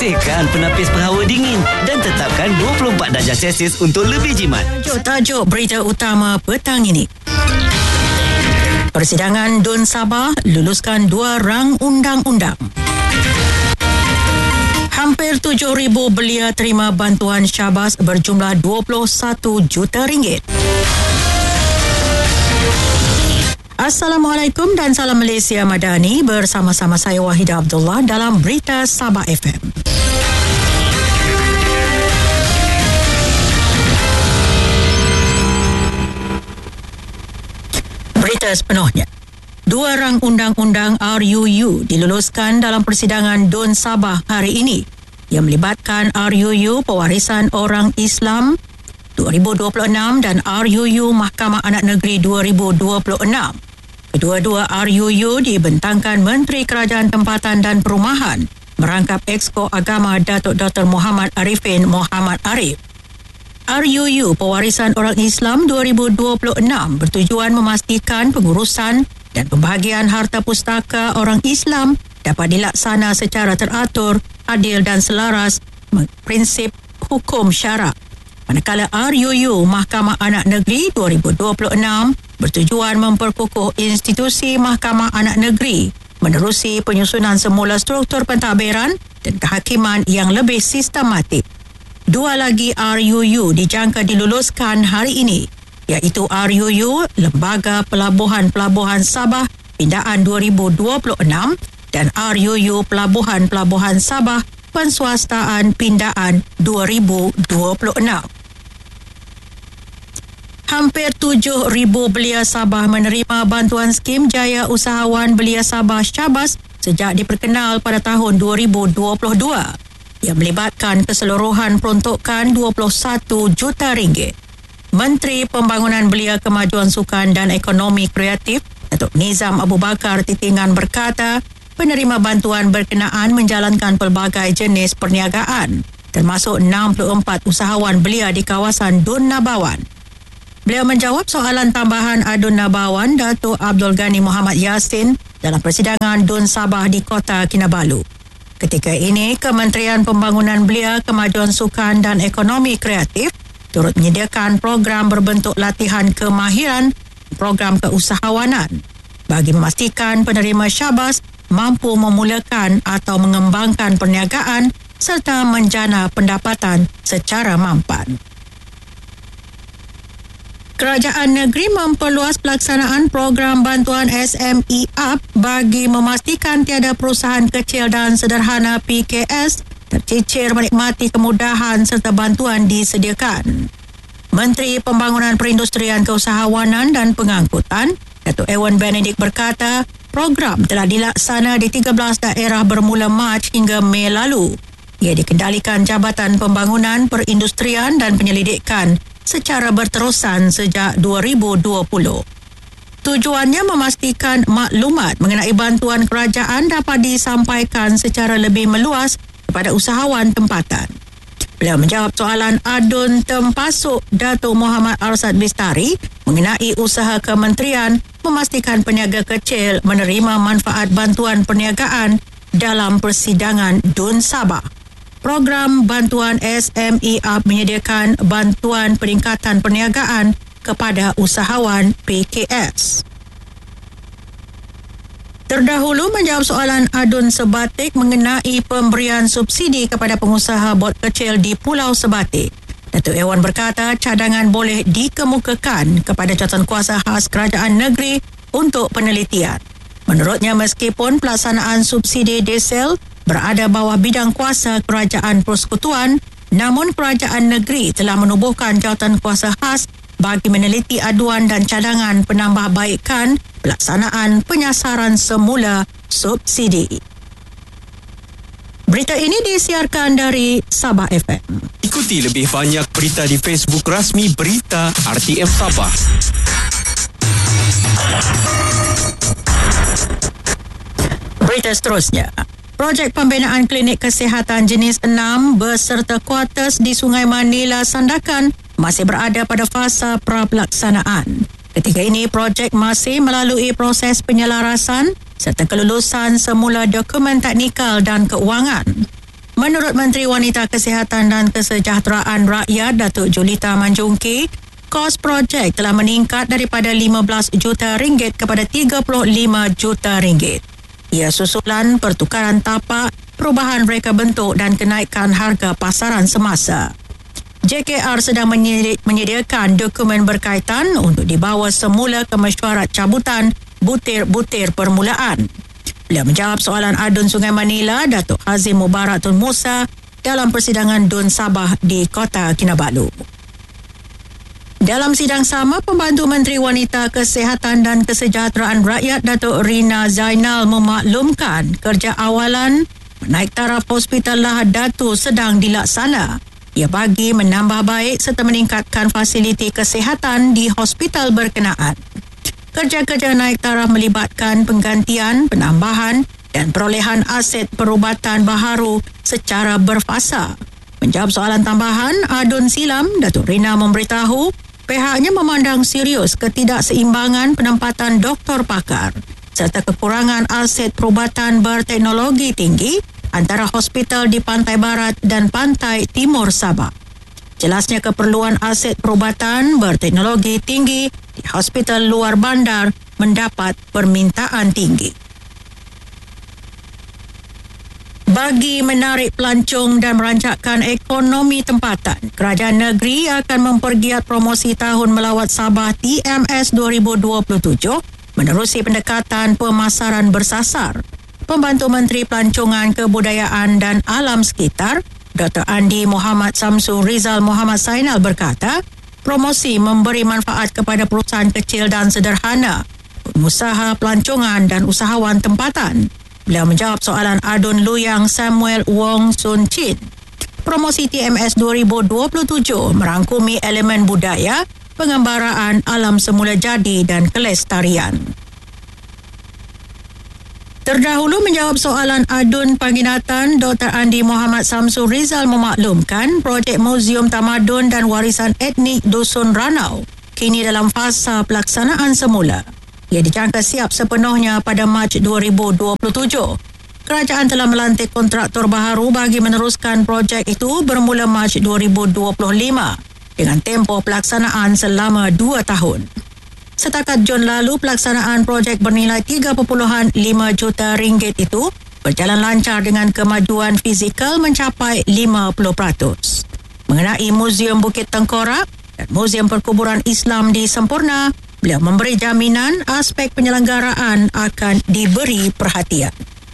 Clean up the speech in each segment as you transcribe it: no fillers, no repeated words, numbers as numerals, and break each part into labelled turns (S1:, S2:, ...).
S1: Bersihkan penapis penghawa dingin dan tetapkan 24 darjah Celsius untuk lebih jimat.
S2: Tajuk berita utama petang ini. Persidangan Dun Sabah luluskan 2 rang undang-undang. Hampir 7,000 belia terima bantuan Syahbaz berjumlah 21 juta ringgit. Assalamualaikum dan salam Malaysia Madani, bersama-sama saya Wahidah Abdullah dalam Berita Sabah FM. Berita sepenuhnya. 2 rang undang-undang RUU diluluskan dalam persidangan Dun Sabah hari ini yang melibatkan RUU Pewarisan Orang Islam 2026 dan RUU Mahkamah Anak Negeri 2026. Kedua-dua RUU dibentangkan Menteri Kerajaan Tempatan dan Perumahan merangkap Exco Agama Datuk Dr. Muhammad Arifin Muhammad Arif. RUU Pewarisan Orang Islam 2026 bertujuan memastikan pengurusan dan pembahagian harta pustaka orang Islam dapat dilaksana secara teratur, adil dan selaras prinsip hukum syarak. Manakala RUU Mahkamah Anak Negeri 2026 bertujuan memperkukuh institusi Mahkamah Anak Negeri menerusi penyusunan semula struktur pentadbiran dan kehakiman yang lebih sistematik. 2 lagi RUU dijangka diluluskan hari ini, iaitu RUU Lembaga Pelabuhan-Pelabuhan Sabah Pindaan 2026 dan RUU Pelabuhan-Pelabuhan Sabah Penswastaan Pindaan 2026. Hampir 7,000 belia Sabah menerima bantuan skim Jaya Usahawan Belia Sabah Syahbaz sejak diperkenal pada tahun 2022 yang melibatkan keseluruhan peruntukan 21 juta ringgit. Menteri Pembangunan Belia, Kemajuan Sukan dan Ekonomi Kreatif Datuk Nizam Abu Bakar Titingan berkata, penerima bantuan berkenaan menjalankan pelbagai jenis perniagaan, termasuk 64 usahawan belia di kawasan Dun Nabawan. Beliau menjawab soalan tambahan Adun Nabawan Datuk Abdul Ghani Muhammad Yassin dalam persidangan Dun Sabah di Kota Kinabalu. Ketika ini, Kementerian Pembangunan Belia, Kemajuan Sukan dan Ekonomi Kreatif turut menyediakan program berbentuk latihan kemahiran, program keusahawanan bagi memastikan penerima Syahbaz mampu memulakan atau mengembangkan perniagaan serta menjana pendapatan secara mampan. Kerajaan negeri memperluas pelaksanaan program bantuan SME UP bagi memastikan tiada perusahaan kecil dan sederhana PKS tercicir menikmati kemudahan serta bantuan disediakan. Menteri Pembangunan Perindustrian Keusahawanan dan Pengangkutan Datuk Ewan Benedict berkata, program telah dilaksana di 13 daerah bermula Mac hingga Mei lalu. Ia dikendalikan Jabatan Pembangunan, Perindustrian dan Penyelidikan secara berterusan sejak 2020. Tujuannya memastikan maklumat mengenai bantuan kerajaan dapat disampaikan secara lebih meluas kepada usahawan tempatan. Beliau menjawab soalan Adun Tempasuk Datuk Muhammad Arsad Bistari mengenai usaha kementerian memastikan peniaga kecil menerima manfaat bantuan perniagaan dalam persidangan Dun Sabah. Program bantuan SME UP menyediakan bantuan peningkatan perniagaan kepada usahawan PKS. Terdahulu menjawab soalan Adun Sebatik mengenai pemberian subsidi kepada pengusaha bot kecil di Pulau Sebatik. Datuk Ewan berkata cadangan boleh dikemukakan kepada jawatankuasa khas kerajaan negeri untuk penelitian. Menurutnya, meskipun pelaksanaan subsidi diesel berada bawah bidang kuasa kerajaan persekutuan, namun kerajaan negeri telah menubuhkan jawatankuasa khas bagi meneliti aduan dan cadangan penambahbaikan pelaksanaan penyasaran semula subsidi. Berita ini disiarkan dari Sabah FM.
S3: Ikuti lebih banyak berita di Facebook rasmi Berita RTM Sabah.
S2: Berita seterusnya. Projek pembinaan klinik kesihatan jenis 6 beserta kuartus di Sungai Manila Sandakan masih berada pada fasa pra-pelaksanaan. Ketika ini, projek masih melalui proses penyelarasan serta kelulusan semula dokumen teknikal dan keuangan. Menurut Menteri Wanita Kesihatan dan Kesejahteraan Rakyat Datuk Julita Manjungki, kos projek telah meningkat daripada 15 juta ringgit kepada 35 juta ringgit. Ia susulan pertukaran tapak, perubahan reka bentuk dan kenaikan harga pasaran semasa. JKR sedang menyediakan dokumen berkaitan untuk dibawa semula ke mesyuarat cabutan butir-butir permulaan. Beliau menjawab soalan adun Sungai Manila Datuk Hazim Mubarak Tun Musa dalam persidangan Dun Sabah di Kota Kinabalu. Dalam sidang sama, Pembantu Menteri Wanita Kesihatan dan Kesejahteraan Rakyat Datuk Rina Zainal memaklumkan kerja awalan menaik taraf Hospital Lahad Datu sedang dilaksana. Ia bagi menambah baik serta meningkatkan fasiliti kesihatan di hospital berkenaan. Kerja-kerja naik taraf melibatkan penggantian, penambahan dan perolehan aset perubatan baharu secara berfasa. Menjawab soalan tambahan, adun silam, Datuk Rina memberitahu pihaknya memandang serius ketidakseimbangan penempatan doktor pakar serta kekurangan aset perubatan berteknologi tinggi antara hospital di Pantai Barat dan Pantai Timur Sabah. Jelasnya keperluan aset perubatan berteknologi tinggi di hospital luar bandar mendapat permintaan tinggi. Bagi menarik pelancong dan merancakkan ekonomi tempatan, kerajaan negeri akan mempergiat promosi Tahun Melawat Sabah TMS 2027 menerusi pendekatan pemasaran bersasar. Pembantu Menteri Pelancongan, Kebudayaan dan Alam Sekitar, Dr. Andi Muhammad Samsu Rizal Muhammad Sainal berkata, promosi memberi manfaat kepada perusahaan kecil dan sederhana, pengusaha pelancongan dan usahawan tempatan. Beliau menjawab soalan adun Luyang Samuel Wong Sun Chin. Promosi TMS 2027 merangkumi elemen budaya, pengembaraan alam semula jadi dan kelestarian. Terdahulu menjawab soalan adun penghinatan, Dr. Andi Muhammad Samsu Rizal memaklumkan projek Muzium Tamadun dan Warisan Etnik Dusun Ranau kini dalam fasa pelaksanaan semula. Ia dijangka siap sepenuhnya pada Mac 2027. Kerajaan telah melantik kontraktor baharu bagi meneruskan projek itu bermula Mac 2025 dengan tempoh pelaksanaan selama 2 tahun. Setakat Jun lalu, pelaksanaan projek bernilai 3.5 juta ringgit itu berjalan lancar dengan kemajuan fizikal mencapai 50%. Mengenai Muzium Bukit Tengkorak dan Muzium Perkuburan Islam di Sempurna, beliau memberi jaminan aspek penyelenggaraan akan diberi perhatian.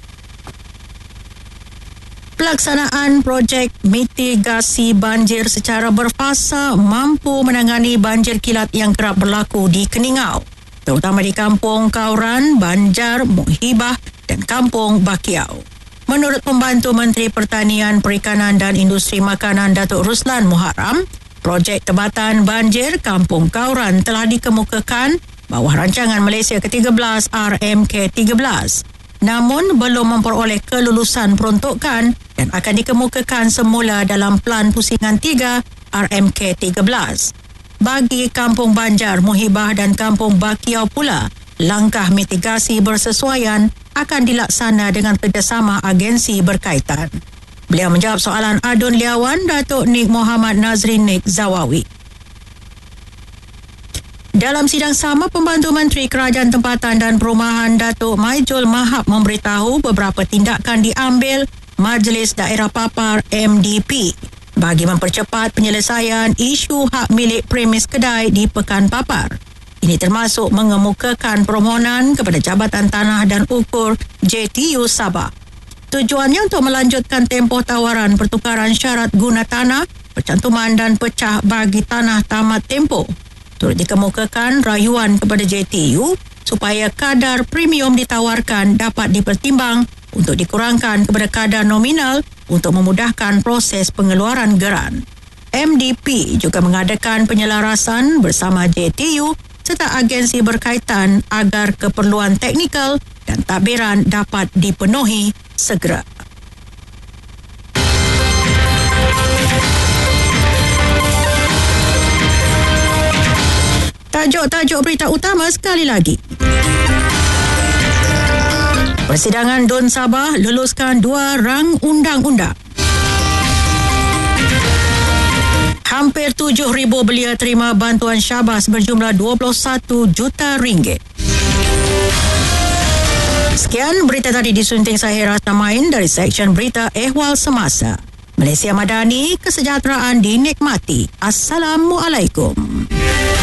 S2: Pelaksanaan projek mitigasi banjir secara berfasa mampu menangani banjir kilat yang kerap berlaku di Keningau, terutama di Kampung Kauran, Banjar, Muhibah dan Kampung Bakiau. Menurut Pembantu Menteri Pertanian, Perikanan dan Industri Makanan Datuk Ruslan Muharram, projek tebatan banjir Kampung Kauran telah dikemukakan bawah rancangan Malaysia ke-13 RMK-13. Namun belum memperoleh kelulusan peruntukan dan akan dikemukakan semula dalam Pelan Pusingan 3 RMK-13. Bagi Kampung Banjar, Muhibah dan Kampung Bakiau pula, langkah mitigasi bersesuaian akan dilaksana dengan kerjasama agensi berkaitan. Beliau menjawab soalan adun liawan Datuk Nik Muhammad Nazrin Nik Zawawi. Dalam sidang sama, Pembantu Menteri Kerajaan Tempatan dan Perumahan Datuk Maijul Mahab memberitahu beberapa tindakan diambil Majlis Daerah Papar MDP bagi mempercepat penyelesaian isu hak milik premis kedai di Pekan Papar. Ini termasuk mengemukakan permohonan kepada Jabatan Tanah dan Ukur JTU Sabah. Tujuannya untuk melanjutkan tempoh tawaran pertukaran syarat guna tanah, percantuman dan pecah bagi tanah tamat tempoh. Turut dikemukakan rayuan kepada JTU supaya kadar premium ditawarkan dapat dipertimbang untuk dikurangkan kepada kadar nominal untuk memudahkan proses pengeluaran geran. MDP juga mengadakan penyelarasan bersama JTU serta agensi berkaitan agar keperluan teknikal dan tadbiran dapat dipenuhi segera. Tajuk-tajuk berita utama sekali lagi. Persidangan Dun Sabah luluskan 2 rang undang-undang. Hampir 7,000 belia terima bantuan Syabas berjumlah 21 juta ringgit. Sekian berita tadi disunting saya Rasna Main dari Seksyen Berita Ehwal Semasa. Malaysia Madani, kesejahteraan dinikmati. Assalamualaikum.